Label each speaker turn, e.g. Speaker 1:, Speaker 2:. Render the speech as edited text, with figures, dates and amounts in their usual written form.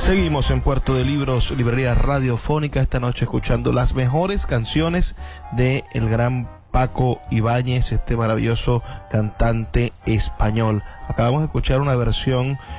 Speaker 1: Seguimos en Puerto de Libros, librería radiofónica, esta noche escuchando las mejores canciones de el gran Paco Ibáñez, este maravilloso cantante español. Acabamos de escuchar una versión